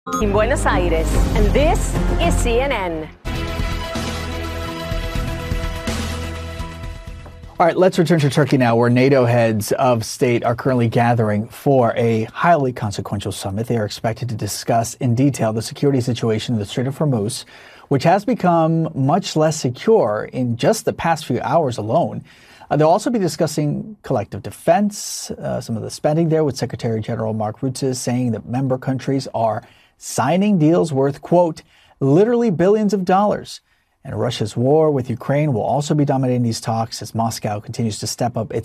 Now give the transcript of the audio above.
In Buenos Aires, and this is CNN. All right, let's return to Turkey now, where NATO heads of state are currently gathering for a highly consequential summit. They are expected to discuss in detail the security situation in the Strait of Hormuz, which has become much less secure in just the past few hours alone. They'll also be discussing collective defense, some of the spending there, with Secretary General Mark Rutte saying that member countries are signing deals worth, quote, literally billions of dollars. And Russia's war with Ukraine will also be dominating these talks as Moscow continues to step up its